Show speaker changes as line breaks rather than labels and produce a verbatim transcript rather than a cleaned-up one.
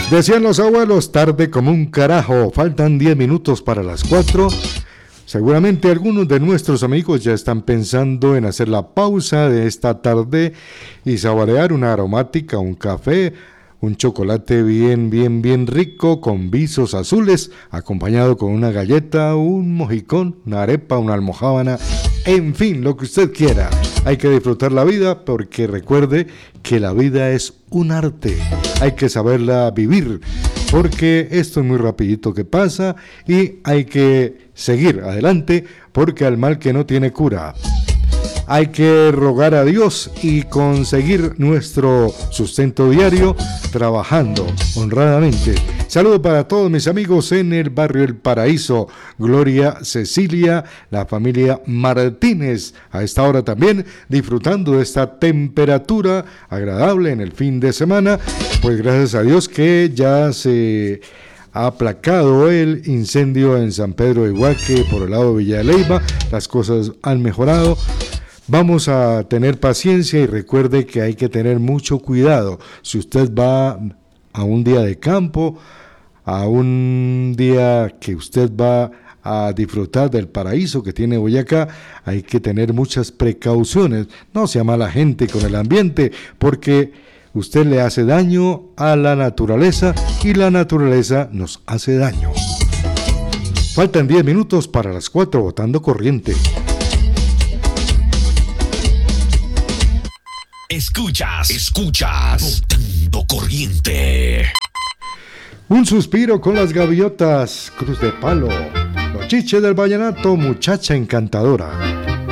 Decían los abuelos, tarde como un carajo, faltan diez minutos para las cuatro. Seguramente algunos de nuestros amigos ya están pensando en hacer la pausa de esta tarde y saborear una aromática, un café, un chocolate bien, bien, bien rico con visos azules, acompañado con una galleta, un mojicón, una arepa, una almojábana, en fin, lo que usted quiera. Hay que disfrutar la vida porque recuerde que la vida es un arte. Hay que saberla vivir porque esto es muy rapidito que pasa y hay que seguir adelante porque al mal que no tiene cura. Hay que rogar a Dios y conseguir nuestro sustento diario trabajando honradamente. Saludos para todos mis amigos en el barrio El Paraíso. Gloria, Cecilia, la familia Martínez. A esta hora también disfrutando de esta temperatura agradable en el fin de semana. Pues gracias a Dios que ya se ha aplacado el incendio en San Pedro de Iguaque por el lado de Villa de Leyva. Las cosas han mejorado. Vamos a tener paciencia y recuerde que hay que tener mucho cuidado. Si usted va a un día de campo, a un día que usted va a disfrutar del paraíso que tiene Boyacá, hay que tener muchas precauciones. No sea mala gente con el ambiente, porque usted le hace daño a la naturaleza y la naturaleza nos hace daño. Faltan diez minutos para las cuatro, botando corriente.
Escuchas, escuchas, Botando Corriente.
Un suspiro con las gaviotas, Cruz de Palo, los chiches del vallenato, muchacha encantadora.